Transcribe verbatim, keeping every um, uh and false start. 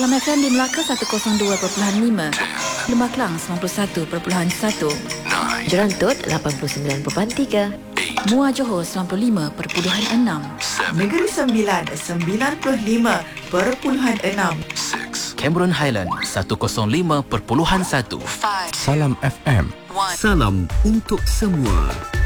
Salam F M di Melaka seratus dua perpuluhan lima, Lembah Kelang sembilan puluh satu perpuluhan satu, Jerantut lapan puluh sembilan perpuluhan tiga, Muar Johor sembilan puluh lima perpuluhan enam, Negeri Sembilan sembilan puluh lima perpuluhan enam, Cameron Highland seratus lima perpuluhan satu. Salam F M. Salam untuk semua.